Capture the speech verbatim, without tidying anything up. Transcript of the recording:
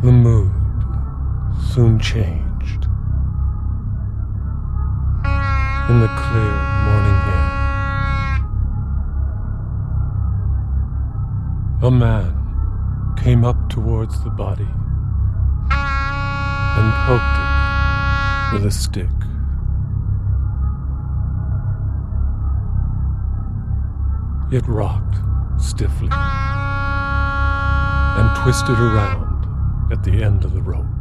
The mood soon changed. In the clear morning air, a man came up towards the body and poked it with a stick. It rocked stiffly and twisted around at the end of the rope.